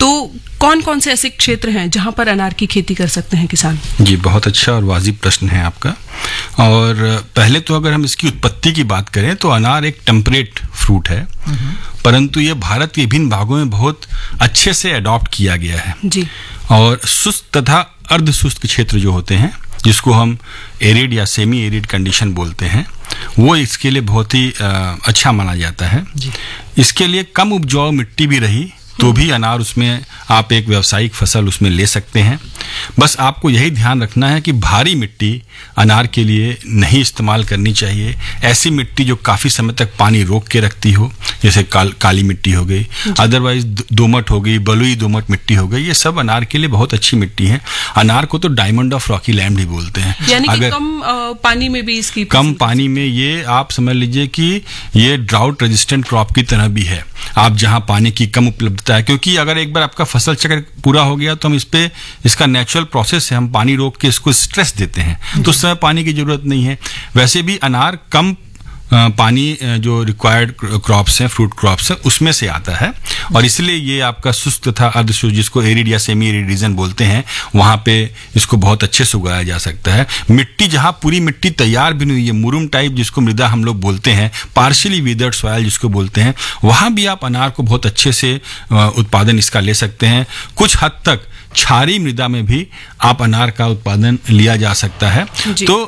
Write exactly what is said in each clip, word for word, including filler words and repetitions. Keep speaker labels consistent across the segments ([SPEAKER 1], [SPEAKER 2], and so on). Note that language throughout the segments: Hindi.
[SPEAKER 1] तो कौन कौन से ऐसे क्षेत्र हैं जहां पर अनार की खेती कर सकते हैं किसान?
[SPEAKER 2] जी, बहुत अच्छा और वाजिब प्रश्न है आपका। और पहले तो अगर हम इसकी उत्पत्ति की बात करें तो अनार एक टेम्परेट फ्रूट है, परंतु ये भारत के विभिन्न भागों में बहुत अच्छे से अडॉप्ट किया गया है
[SPEAKER 1] जी।
[SPEAKER 2] और शुष्क तथा अर्ध शुष्क क्षेत्र जो होते हैं, जिसको हम एरिड या सेमी एरिड कंडीशन बोलते हैं, वो इसके लिए बहुत ही अच्छा माना जाता है जी। इसके लिए कम उपजाऊ मिट्टी भी रही तो भी अनार उसमें आप एक व्यावसायिक फसल उसमें ले सकते हैं। बस आपको यही ध्यान रखना है कि भारी मिट्टी अनार के लिए नहीं इस्तेमाल करनी चाहिए। ऐसी मिट्टी जो काफ़ी समय तक पानी रोक के रखती हो, जैसे काल, काली मिट्टी हो गई, अदरवाइज दोमट हो गई, बलुई दोमट मिट्टी हो गई, ये सब अनार के लिए बहुत अच्छी मिट्टी है। अनार को तो डायमंड ऑफ रॉकी लैंड भी बोलते हैं।
[SPEAKER 1] यानी कि कम आ, पानी में भी इसकी
[SPEAKER 2] कम पानी में ये आप समझ लीजिए कि ये ड्राउट रेजिस्टेंट क्रॉप की तरह भी है। आप जहां पानी की कम उपलब्धता है, क्योंकि अगर एक बार आपका फसल चक्र पूरा हो गया तो हम इस पे इसका नेचुरल प्रोसेस है, हम पानी रोक के इसको स्ट्रेस देते हैं, तो उस समय पानी की जरूरत नहीं है। वैसे भी अनार कम पानी जो रिक्वायर्ड क्रॉप्स हैं, फ्रूट क्रॉप्स हैं, उसमें से आता है और इसलिए ये आपका शुष्क तथा अर्धशुष्क, जिसको एरिड या सेमी एरिड रीजन बोलते हैं, वहां पे इसको बहुत अच्छे से उगाया जा सकता है। मिट्टी जहां पूरी मिट्टी तैयार भी नहीं हुई है, मुरुम टाइप जिसको मृदा हम लोग बोलते हैं, पार्शियली विदर्ड सॉइल जिसको बोलते हैं, वहां भी आप अनार को बहुत अच्छे से उत्पादन इसका ले सकते हैं। कुछ हद तक क्षारीय मृदा में भी आप अनार का उत्पादन लिया जा सकता है। तो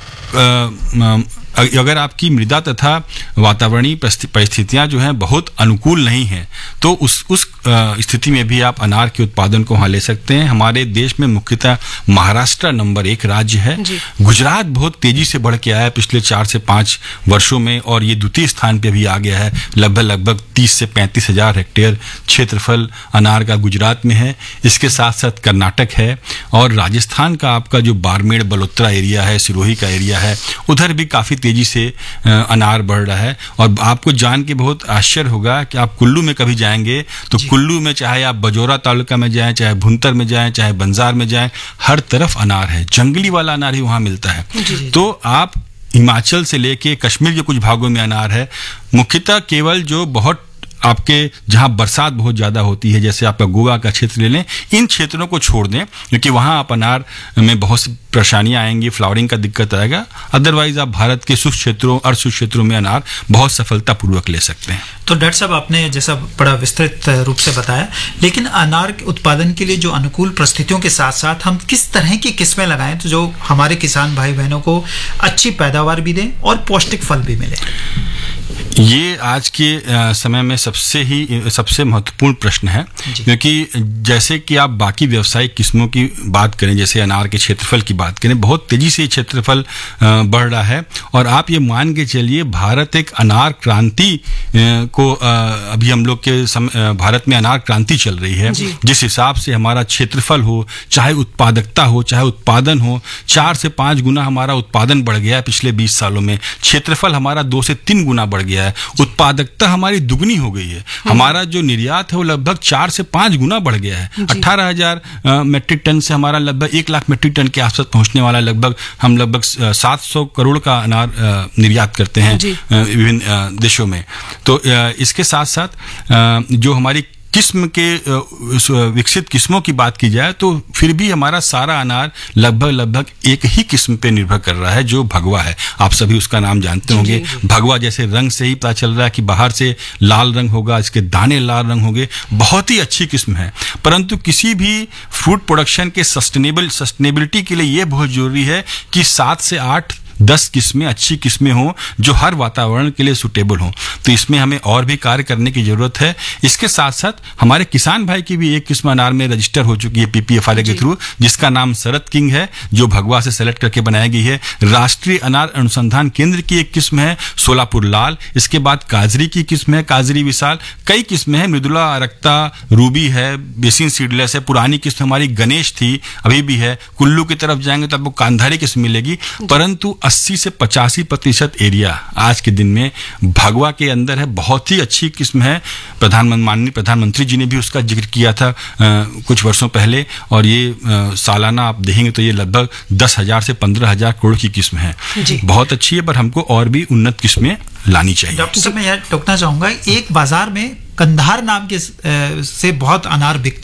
[SPEAKER 2] आ, अगर आपकी मृदा तथा वातावरणीय परिस्थितियां जो हैं बहुत अनुकूल नहीं हैं, तो उस उस स्थिति में भी आप अनार के उत्पादन को वहाँ ले सकते हैं। हमारे देश में मुख्यतः महाराष्ट्र नंबर एक राज्य है। गुजरात बहुत तेजी से बढ़ के आया है पिछले चार से पाँच वर्षों में और ये द्वितीय स्थान पे भी आ गया है। लगभग लगभग तीस से पैंतीस हजार हेक्टेयर क्षेत्रफल अनार का गुजरात में है। इसके साथ साथ कर्नाटक है और राजस्थान का आपका जो बाड़मेर बलोत्रा एरिया है, सिरोही का एरिया है, उधर भी काफ़ी तेजी से अनार बढ़ रहा है। और आपको जान के बहुत आश्चर्य होगा कि आप कुल्लू में कभी जाएंगे तो कुल्लू में चाहे आप बजौरा तालुका में जाएं, चाहे भुंतर में जाएं, चाहे बंजार में जाएं, हर तरफ अनार है। जंगली वाला अनार ही वहां मिलता है। जी जी। तो आप हिमाचल से लेके कश्मीर के कुछ भागों में अनार है। मुख्यतः केवल जो बहुत आपके जहां बरसात बहुत ज्यादा होती है, जैसे आपका गोवा का क्षेत्र ले लें, इन क्षेत्रों को छोड़ दें, क्योंकि वहां आप अनार में बहुत सी परेशानियां आएंगी, फ्लावरिंग का दिक्कत आएगा। अदरवाइज आप भारत के शुष्क क्षेत्रों और शुष्क क्षेत्रों में अनार बहुत सफलतापूर्वक ले सकते हैं।
[SPEAKER 3] तो डॉक्टर साहब, आपने जैसा बड़ा विस्तृत रूप से बताया, लेकिन अनार के उत्पादन के लिए जो अनुकूल परिस्थितियों के साथ साथ हम किस तरह की किस्में लगाएं तो जो हमारे किसान भाई बहनों को अच्छी पैदावार भी दें और पौष्टिक फल भी मिले?
[SPEAKER 2] ये आज के समय में सबसे ही सबसे महत्वपूर्ण प्रश्न है, क्योंकि जैसे कि आप बाकी व्यावसायिक किस्मों की बात करें, जैसे अनार के क्षेत्रफल की बात करें, बहुत तेजी से क्षेत्रफल बढ़ रहा है और आप ये मान के चलिए भारत एक अनार क्रांति को अभी हम लोग के भारत में अनार क्रांति चल रही है। जिस हिसाब से हमारा क्षेत्रफल हो, चाहे उत्पादकता हो, चाहे उत्पादन हो, चार से पांच गुना हमारा उत्पादन बढ़ गया है पिछले बीस सालों में। क्षेत्रफल हमारा दो से तीन गुना बढ़ गया है। उत्पादकता हमारी दुगनी हो गई है। हमारा जो निर्यात है वो लगभग चार से पांच गुना बढ़ गया है। अठारह हजार मेट्रिक टन से हमारा लगभग एक लाख मेट्रिक टन के आसपास पहुंचने वाला, लगभग हम लगभग सात सौ करोड़ का अनार निर्यात करते हैं विभिन्न देशों में। तो इसके साथ साथ जो हमारी किस्म के विकसित किस्मों की बात की जाए तो फिर भी हमारा सारा अनार लगभग लगभग एक ही किस्म पे निर्भर कर रहा है, जो भगवा है। आप सभी उसका नाम जानते होंगे। भगवा जैसे रंग से ही पता चल रहा है कि बाहर से लाल रंग होगा, इसके दाने लाल रंग होंगे, बहुत ही अच्छी किस्म है। परंतु किसी भी फ्रूट प्रोडक्शन के सस्टेनेबल सस्टेनेबिलिटी के लिए यह बहुत जरूरी है कि सात से आठ दस किस्में अच्छी किस्में हों जो हर वातावरण के लिए सुटेबल हों। तो इसमें हमें और भी कार्य करने की जरूरत है। इसके साथ साथ हमारे किसान भाई की भी एक किस्म अनार में रजिस्टर हो चुकी है पीपीएफआरए के थ्रू, जिसका नाम शरद किंग है, जो भगवा से सेलेक्ट करके बनाई गई है। राष्ट्रीय अनार अनुसंधान केंद्र की एक किस्म है सोलापुर लाल। इसके बाद काजरी की किस्म है काजरी विशाल। कई किस्में हैं, मृदुला अरक्ता, रूबी है, बेसिन सीडलेस है। पुरानी किस्म हमारी गणेश थी, अभी भी है। कुल्लू की तरफ जाएंगे तो आपको कांधारी किस्म मिलेगी। परंतु अस्सी से पचासी प्रतिशत एरिया आज के दिन में भगवा के अंदर है। बहुत ही अच्छी किस्म है। प्रधानमंत्री माननीय प्रधानमंत्री जी ने भी उसका जिक्र किया था आ, कुछ वर्षों पहले, और ये आ, सालाना आप देखेंगे तो ये लगभग दस हजार से पंद्रह हजार करोड़ की किस्म है। बहुत अच्छी है, पर हमको और भी उन्नत किस्में लानी चाहिए।
[SPEAKER 3] डॉक्टर साहब, मैं यहाँ टोकना चाहूंगा, एक बाजार में कंधार नाम के से बहुत अनार बिकता